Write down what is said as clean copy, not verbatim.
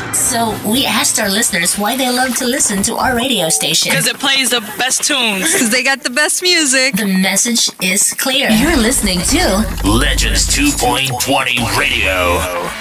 So we asked our listeners why they love to listen to our radio station. Because it plays the best tunes. Because they got the best music. The message is clear. You're listening to Legends 2.20 Radio.